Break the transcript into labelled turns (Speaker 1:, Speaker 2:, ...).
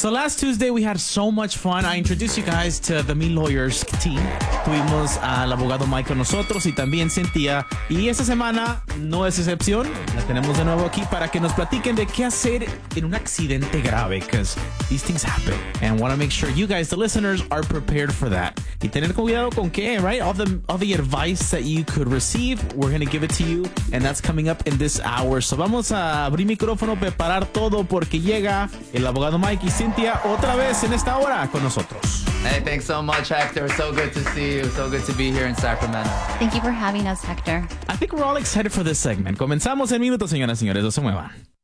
Speaker 1: So last Tuesday we had so much fun. I introduced you guys to the Me Lawyers team. Tuvimos al abogado Mike con nosotros y también Cynthia. Y esta semana no es excepción. La tenemos de nuevo aquí para que nos platiquen de qué hacer en un accidente grave. Because these things happen. And want to make sure you guys, the listeners, are prepared for that. Y tener cuidado con qué, right? All the advice that you could receive, we're going to give it to you. And that's coming up in this hour. So vamos a abrir micrófono, preparar todo porque llega el abogado Mike y Cynthia otra vez en esta hora con nosotros.
Speaker 2: Hey, thanks so much, Hector. So good to see you. So good to be here in Sacramento.
Speaker 3: Thank you for having us, Hector.
Speaker 1: I think we're all excited for this segment. Comenzamos en minutos, señoras y señores. No se muevan.